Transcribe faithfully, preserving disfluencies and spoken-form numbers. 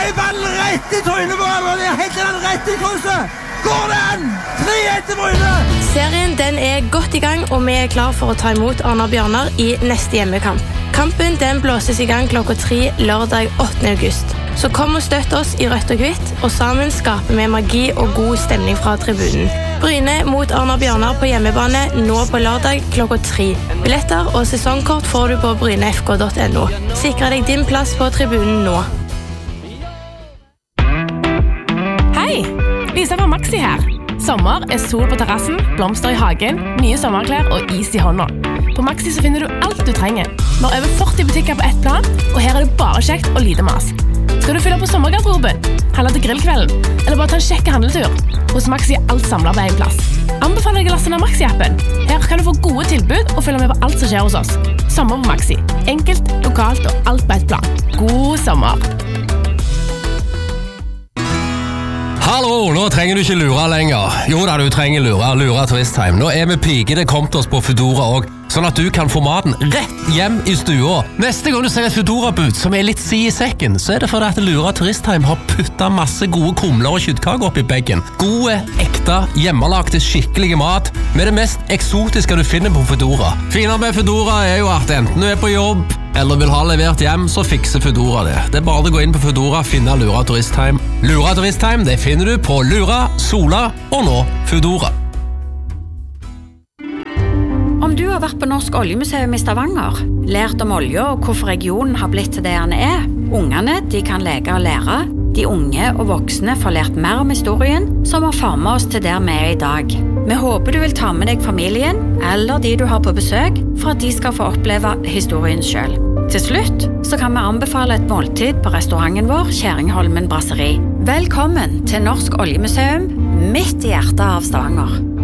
er ballen rett i trynet på han, og det er helt den rett i krysset. Går den? tre ett til Bryne! Serien den er godt i gang, og vi er klar for å ta imot Arnar Bjørnar i neste hjemmekamp. Kampen den blåses i gang klokka tre lørdag åttende august. Så kom og støtt oss i rødt og hvitt, og sammen skaper vi magi og god stemning fra tribunen. Bryne mot Arnar Bjørnar på hjemmebane nå på lørdag klokka tre. Billetter og sesongkort får du på bryne f k punktum n o. Sikre deg din plass på tribunen nå. Hei! Lisa fra Maxi her. Sommer er sol på terrassen, blomster i hagen, nye sommerklær og is i hånda. På Maxi så finner du alt du trenger. Vi har over førti butikker på ett plan, og her er det bare kjekt og lite mas. Skal du fylle på sommergarderoben, handle til grillkvelden, eller bare ta en kjekk handletur? Hos Maxi er alt samlet på en plass. Anbefaler deg å laste ned Maxi-appen. Her kan du få gode tilbud og følge med på alt som skjer hos oss. Sommer på Maxi. Enkelt, lokalt og alt på ett plan. God sommer! Hallo, nå trenger du ikke lure lenger. Jo da, du trenger lure, lure Turistheim. Nå er vi pigene kommet oss på Foodora også, sånn at du kan få maten rett hjem i stua. Neste gang du ser et Foodora-bud som er litt si i sekken, så er det fordi at Lura Turistheim har puttet masse gode kumler og kjøttkaker opp i beggen. Gode, ekte, hjemmelagte, skikkelige mat med det mest eksotiske du finner på Foodora. Finere med Foodora er jo at enten du er på jobb eller vil ha levert hjem, så fikser Foodora det. Det er bare å gå inn på Foodora og finne Lura Turistheim. Lura Turistheim, det finner du på Lura, Sola og nå Foodora. Om du har vært på Norsk Oljemuseum i Stavanger, lært om olje og hvorfor regionen har blitt til det den er, ungene de kan leke og lære, de unge og voksne får lært mer om historien som har formet oss til der vi er i dag. Vi håper du vil ta med deg familien eller de du har på besøk for at de skal få oppleve historien selv. Til slutt så kan vi anbefale et måltid på restauranten vår Kjæringholmen Brasseri. Velkommen til Norsk Oljemuseum, midt i hjertet av Stavanger.